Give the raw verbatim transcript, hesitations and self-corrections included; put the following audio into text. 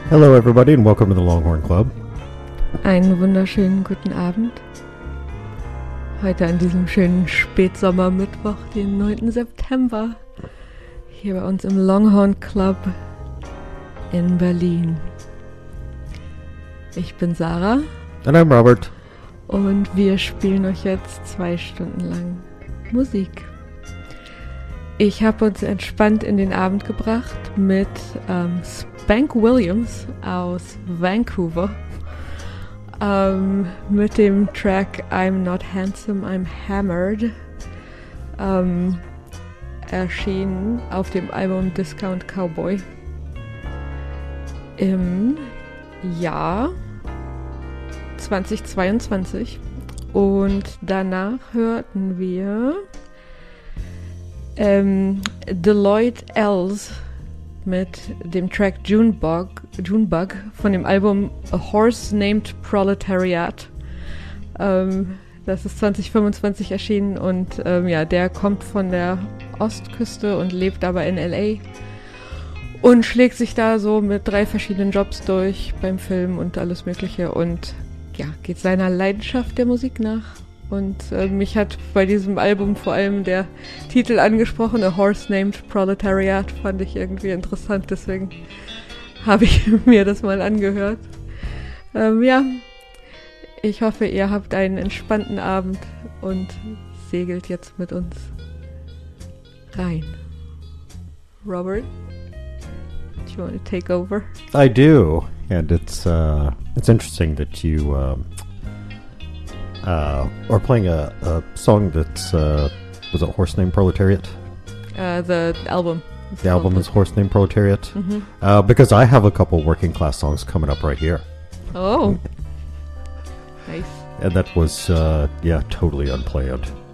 Hello everybody and welcome to the Longhorn Club. Einen wunderschönen guten Abend. Heute an diesem schönen Spätsommermittwoch, den neunten September, hier bei uns im Longhorn Club in Berlin. Ich bin Sarah. And I'm Robert. Und wir spielen euch jetzt zwei Stunden lang Musik. Ich habe uns entspannt in den Abend gebracht mit ähm, Spank Williams aus Vancouver. Ähm, mit dem Track I'm Not Handsome, I'm Hammered. Ähm, erschienen auf dem Album Discount Cowboy im Jahr zweitausendzweiundzwanzig. Und danach hörten wir ähm, Deloitte Els mit dem Track Junebug, Junebug von dem Album A Horse Named Proletariat. Ähm, das ist zwanzig fünfundzwanzig erschienen und ähm, ja, der kommt von der Ostküste und lebt aber in L A und schlägt sich da so mit drei verschiedenen Jobs durch beim Film und alles Mögliche und ja, geht seiner Leidenschaft der Musik nach. Und äh, mich hat bei diesem Album vor allem der Titel angesprochen, A Horse Named Proletariat, fand ich irgendwie interessant, deswegen habe ich mir das mal angehört. Ähm, ja, ich hoffe, ihr habt einen entspannten Abend und segelt jetzt mit uns rein. Robert, do you want to take over? I do, and it's uh, it's interesting that you uh, uh, are playing a, a song that's uh, was it Horse Named Proletariat? Uh, the album. It's the album is Horse Named Proletariat. Mm-hmm. Uh, because I have a couple working class songs coming up right here. Oh, nice. And that was uh, yeah, totally unplanned.